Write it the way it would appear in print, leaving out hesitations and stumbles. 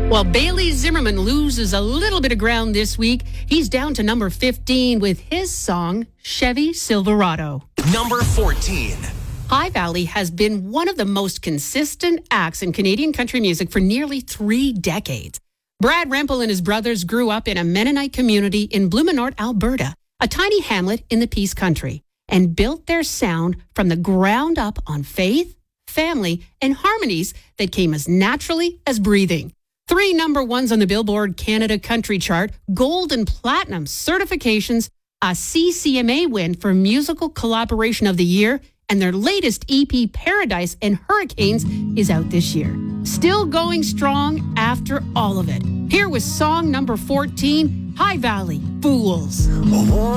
Well, Bailey Zimmerman loses a little bit of ground this week. He's down to number 15 with his song, Chevy Silverado. Number 14. High Valley has been one of the most consistent acts in Canadian country music for nearly 3 decades. Brad Rempel and his brothers grew up in a Mennonite community in Blumenort, Alberta, a tiny hamlet in the Peace Country, and built their sound from the ground up on faith, family, and harmonies that came as naturally as breathing. 3 number ones on the Billboard Canada Country Chart, gold and platinum certifications, a CCMA win for Musical Collaboration of the Year, and their latest EP, Paradise and Hurricanes, is out this year. Still going strong after all of it. Here was song number 14, High Valley, Fools.